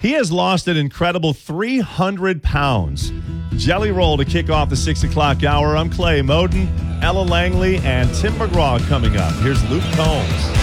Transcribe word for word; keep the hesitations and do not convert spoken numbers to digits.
He has lost an incredible three hundred pounds. Jelly Roll to kick off the six o'clock hour. I'm Clay Moden, Ella Langley, and Tim McGraw coming up. Here's Luke Combs.